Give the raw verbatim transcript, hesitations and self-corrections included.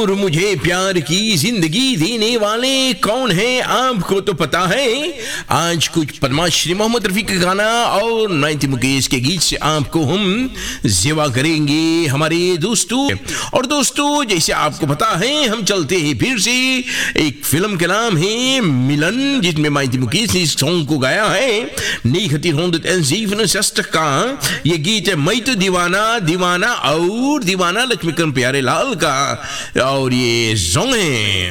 और मुझे प्यार की जिंदगी देने वाले कौन है आपको तो पता है। आज कुछ पद्माश्री मोहम्मद रफी का गाना और नाइन्टी मुकेश के गीत से आपको हम सेवा करेंगे हमारे दोस्तों। और दोस्तों जैसे आपको पता है हम चलते हैं फिर से एक फिल्म के नाम है मिलन, जिसमें नाइन्टी मुकेश ने इस सॉन्ग को गाया है। का ये गीत है मैं तो दीवाना दीवाना और दीवाना लक्ष्मीकांत प्यारे लाल का, और ये सॉन्ग है